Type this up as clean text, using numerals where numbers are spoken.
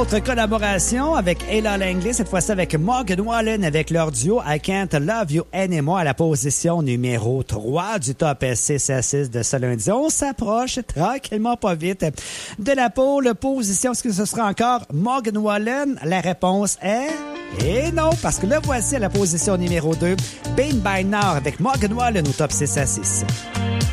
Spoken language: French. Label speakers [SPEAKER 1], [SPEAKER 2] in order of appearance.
[SPEAKER 1] autre collaboration avec Ella Langley, cette fois-ci avec Morgan Wallen avec leur duo I Can't Love You Anymore à la position numéro 3 du top 6 à 6 de ce lundi. On s'approche tranquillement, pas vite, de la pole position. Est-ce que ce sera encore Morgan Wallen? La réponse est... Et non, parce que le voici à la position numéro 2, Bane by Now avec Morgan Wallen au top 6 à 6.